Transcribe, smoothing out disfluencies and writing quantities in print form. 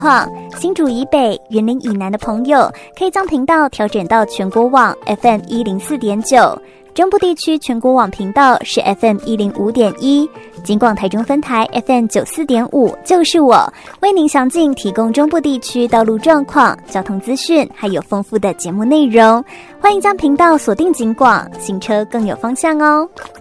新竹以北、云林以南的朋友，可以将频道调整到全国网 FM104.9，中部地区全国网频道是 FM105.1，警广台中分台 FM94.5，就是我为您详尽提供中部地区道路状况、交通资讯，还有丰富的节目内容。欢迎将频道锁定警广，行车更有方向哦。